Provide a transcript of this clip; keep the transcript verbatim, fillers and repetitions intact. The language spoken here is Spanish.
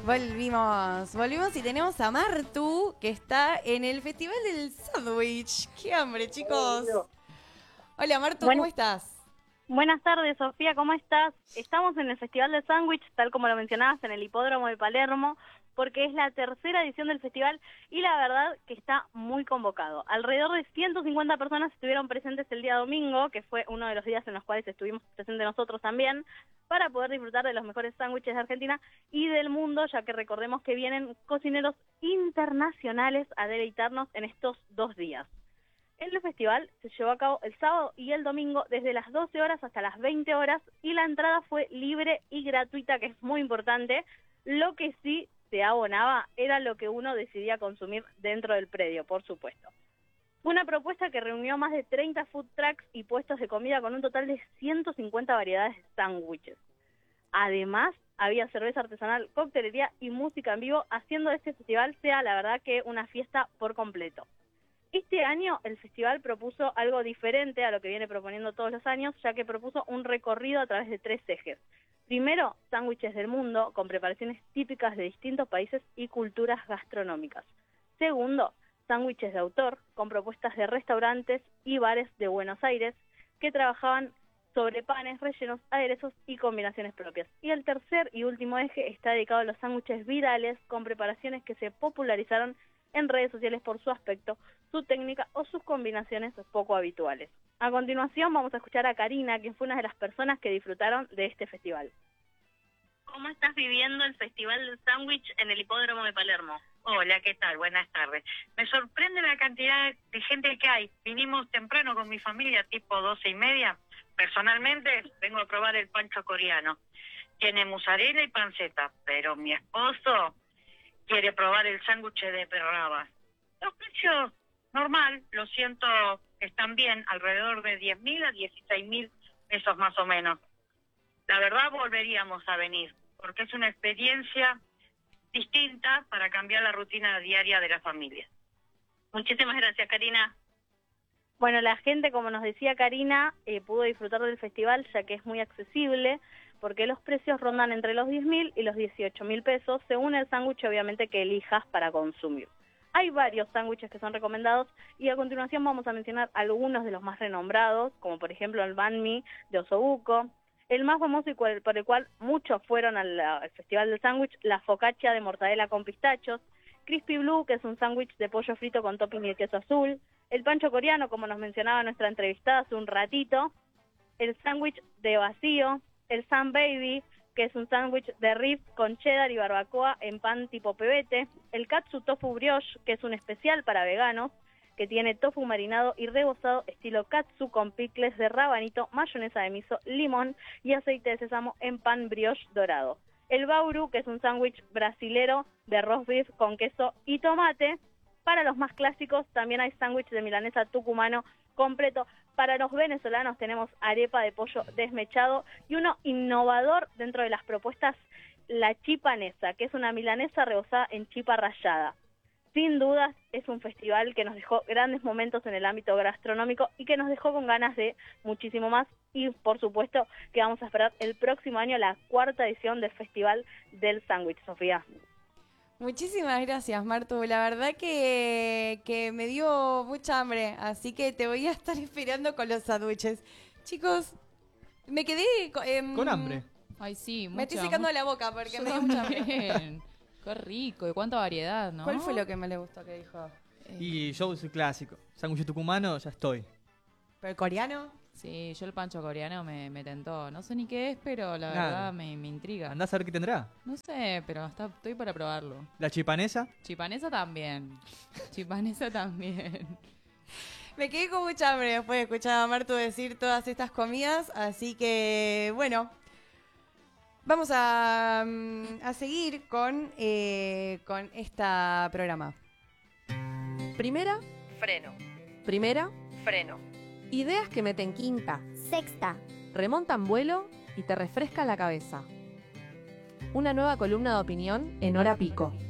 Volvimos, volvimos y tenemos a Martu, que está en el Festival del Sándwich. ¡Qué hambre, chicos! Hola, Martu, Bueno, ¿cómo estás? Buenas tardes, Sofía, ¿cómo estás? Estamos en el Festival del Sándwich, tal como lo mencionabas, en el Hipódromo de Palermo, porque es la tercera edición del festival y la verdad que está muy convocado. Alrededor de ciento cincuenta personas estuvieron presentes el día domingo, que fue uno de los días en los cuales estuvimos presentes nosotros también, para poder disfrutar de los mejores sándwiches de Argentina y del mundo, ya que recordemos que vienen cocineros internacionales a deleitarnos en estos dos días. El festival se llevó a cabo el sábado y el domingo desde las doce horas hasta las veinte horas y la entrada fue libre y gratuita, que es muy importante. Lo que sí se abonaba era lo que uno decidía consumir dentro del predio, por supuesto. Fue una propuesta que reunió más de treinta food trucks y puestos de comida con un total de ciento cincuenta variedades de sándwiches. Además, había cerveza artesanal, coctelería y música en vivo, haciendo de este festival sea la verdad que una fiesta por completo. Este año el festival propuso algo diferente a lo que viene proponiendo todos los años, ya que propuso un recorrido a través de tres ejes. Primero, sándwiches del mundo, con preparaciones típicas de distintos países y culturas gastronómicas. Segundo, sándwiches de autor, con propuestas de restaurantes y bares de Buenos Aires, que trabajaban sobre panes, rellenos, aderezos y combinaciones propias. Y el tercer y último eje está dedicado a los sándwiches virales, con preparaciones que se popularizaron en redes sociales por su aspecto, su técnica o sus combinaciones poco habituales. A continuación vamos a escuchar a Karina, quien fue una de las personas que disfrutaron de este festival. ¿Cómo estás viviendo el Festival del Sándwich en el Hipódromo de Palermo? Hola, ¿qué tal? Buenas tardes. Me sorprende la cantidad de gente que hay. Vinimos temprano con mi familia, tipo doce y media. Personalmente vengo a probar el pancho coreano. Tiene mozzarella y panceta, pero mi esposo quiere probar el sándwich de perrabas. Los precios normal, lo siento, están bien, alrededor de diez mil a dieciséis mil pesos más o menos. La verdad volveríamos a venir, porque es una experiencia distinta para cambiar la rutina diaria de la familia. Muchísimas gracias, Karina. Bueno, la gente, como nos decía Karina, eh, pudo disfrutar del festival ya que es muy accesible, porque los precios rondan entre los diez mil y los dieciocho mil pesos, según el sándwich obviamente que elijas para consumir. Hay varios sándwiches que son recomendados y a continuación vamos a mencionar algunos de los más renombrados, como por ejemplo el banh mi de Osso Buco, el más famoso y cual, por el cual muchos fueron al, al Festival del Sándwich, la focaccia de mortadela con pistachos, Crispy Blue, que es un sándwich de pollo frito con topping y queso azul, el pancho coreano, como nos mencionaba nuestra entrevistada hace un ratito, el sándwich de vacío, el Sun Baby, que es un sándwich de ribs con cheddar y barbacoa en pan tipo pebete, el Katsu Tofu Brioche, que es un especial para veganos, que tiene tofu marinado y rebozado estilo katsu con picles de rabanito, mayonesa de miso, limón y aceite de sésamo en pan brioche dorado. El Bauru, que es un sándwich brasilero de roast beef con queso y tomate. Para los más clásicos también hay sándwich de milanesa tucumano completo. Para los venezolanos tenemos arepa de pollo desmechado y uno innovador dentro de las propuestas, la chipanesa, que es una milanesa rebozada en chipa rallada. Sin dudas es un festival que nos dejó grandes momentos en el ámbito gastronómico y que nos dejó con ganas de muchísimo más y por supuesto que vamos a esperar el próximo año la cuarta edición del Festival del Sándwich, Sofía. Muchísimas gracias, Martu. La verdad que, que me dio mucha hambre, así que te voy a estar esperando con los sándwiches. Chicos, me quedé... Eh, con hambre. Ay, sí, mucha, me estoy secando mucha... la boca porque me dio mucha hambre. Qué rico, y cuánta variedad, ¿no? ¿Cuál fue lo que me le gustó que dijo? Y yo soy clásico. Sándwich tucumano, ya estoy. ¿Pero el coreano? Sí, yo el pancho coreano me, me tentó. No sé ni qué es, pero la Nada. verdad me, me intriga. Andás a ver qué tendrá. No sé, pero hasta estoy para probarlo. La chipanesa. Chipanesa también. Chipanesa también. Me quedé con mucha hambre después de escuchar a Martu decir todas estas comidas, así que bueno, vamos a, a seguir con, eh, con este programa. Primera, Freno. primera, Freno. ideas que meten quinta, Sexta. remontan vuelo y te refrescan la cabeza. Una nueva columna de opinión en Hora Pico.